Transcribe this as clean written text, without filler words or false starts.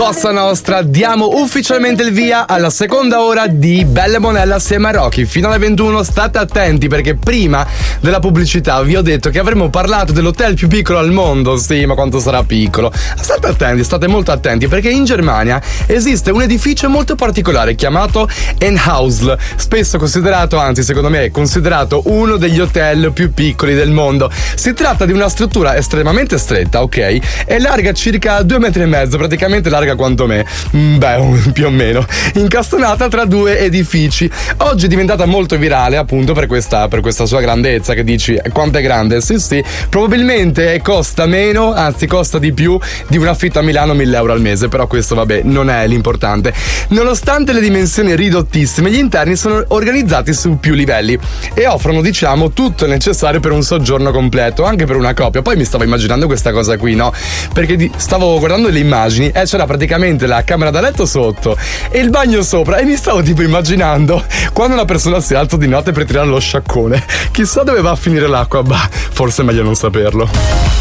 Cosa nostra, diamo ufficialmente il via alla seconda ora di Bella e Monella assieme a Rocky. Fino alle 21 state attenti, perché prima della pubblicità vi ho detto che avremmo parlato dell'hotel più piccolo al mondo. Sì, ma quanto sarà piccolo? State attenti, state molto attenti, perché in Germania esiste un edificio molto particolare chiamato Enhausl, spesso considerato, anzi secondo me è considerato uno degli hotel più piccoli del mondo. Si tratta di una struttura estremamente stretta, ok? È larga circa 2,5 metri, praticamente larga quanto me, più o meno, incastonata tra due edifici. Oggi è diventata molto virale appunto per questa sua grandezza, che dici quanto è grande? Sì, probabilmente costa meno, anzi costa di più di un affitto a Milano, 1.000 euro al mese, però questo vabbè non è l'importante. Nonostante le dimensioni ridottissime, gli interni sono organizzati su più livelli e offrono, diciamo, tutto il necessario per un soggiorno completo, anche per una coppia. Poi mi stavo immaginando questa cosa qui, no? Perché stavo guardando le immagini e c'era praticamente la camera da letto sotto e il bagno sopra, e mi stavo tipo immaginando quando una persona si alza di notte per tirare lo sciacquone, chissà dove va a finire l'acqua. Forse è meglio non saperlo.